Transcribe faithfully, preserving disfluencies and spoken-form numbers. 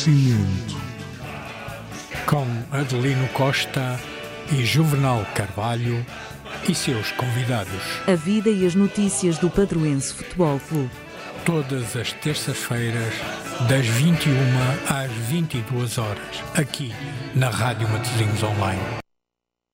Cimento. Com Adelino Costa e Juvenal Carvalho e seus convidados. A vida e as notícias do Padroense Futebol Clube. Todas as terças-feiras, das vinte e uma às vinte e duas horas, aqui na Rádio Matosinhos Online.